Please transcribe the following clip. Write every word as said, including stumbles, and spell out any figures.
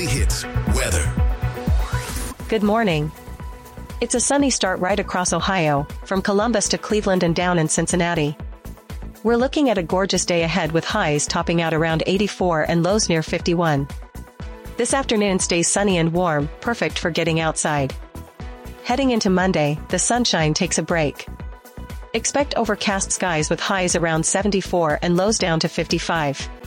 Daily Hits weather. Good morning. It's a sunny start right across Ohio, from Columbus to Cleveland and down in Cincinnati. We're looking at a gorgeous day ahead with highs topping out around eighty-four and lows near fifty-one. This afternoon stays sunny and warm, perfect for getting outside. Heading into Monday, the sunshine takes a break. Expect overcast skies with highs around seventy-four and lows down to fifty-five.